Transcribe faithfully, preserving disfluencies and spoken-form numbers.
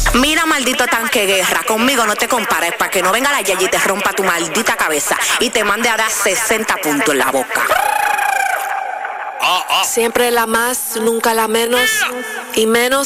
Mira, maldito tanque guerra, conmigo no te compares para que no venga la Yayi y te rompa tu maldita cabeza y te mande a dar sesenta puntos en la boca. Siempre la más, nunca la menos, y menos